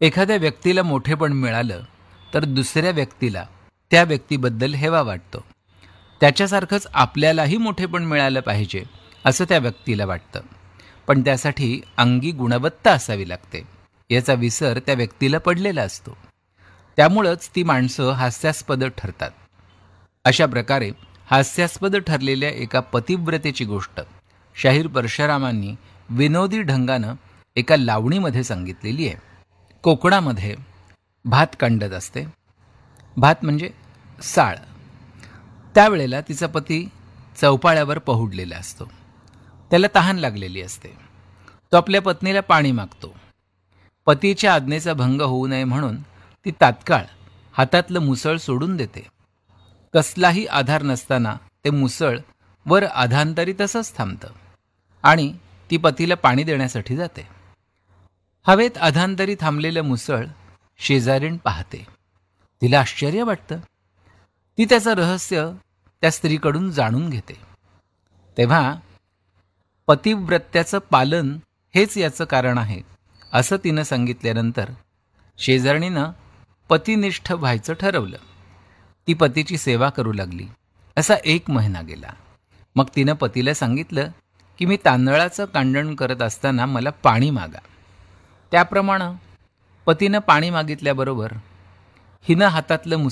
एखाद्या व्यक्तीला मोठेपण मिळालं तर दुसऱ्या व्यक्तीला त्या व्यक्तीबद्दल हेवा वाटतो. त्याच्यासारखंच आपल्यालाही मोठेपण मिळालं पाहिजे असं त्या व्यक्तीला वाटतं. पण त्यासाठी अंगी गुणवत्ता असावी लागते. याचा विसर त्या व्यक्तीला पडलेला असतो. त्यामुळंच ती माणसं हास्यास्पद ठरतात. अशा प्रकारे हास्यास्पद ठरलेल्या एका पतिव्रतेची गोष्ट शाहीर परशुरामांनी विनोदी ढंगानं एका लावणीमध्ये सांगितलेली आहे. कोकणामध्ये भात कांडत असते. भात म्हणजे साळ. त्यावेळेला तिचा पती चौपाळ्यावर पहुडलेला असतो. त्याला तहान लागलेली असते. तो आपल्या पत्नीला पाणी मागतो. पतीच्या आज्ञेचा भंग होऊ नये म्हणून ती तात्काळ हातातलं मुसळ सोडून देते. कसलाही आधार नसताना ते मुसळ वर अधांतरी तसंच थांबतं आणि ती पतीला पाणी देण्यासाठी जाते. हवेत अधांतरी थांबलेलं मुसळ शेजारीण पाहते. तिला आश्चर्य वाटतं. ती त्याचं रहस्य त्या स्त्रीकडून जाणून घेते. तेव्हा पतिव्रत्याचं पालन हेच याचं कारण आहे असं तिनं सांगितल्यानंतर शेजारणीनं पतिनिष्ठ व्हायचं ठरवलं. ती पतीची सेवा करू लागली. असा 1 महिना गेला. मग तिनं पतीला सांगितलं की मी तांदळाचं कांडण करत असताना मला पाणी मागा. त्याप्रमाणे पतीनं पाणी मागितल्याबरोबर हिनं हातातलं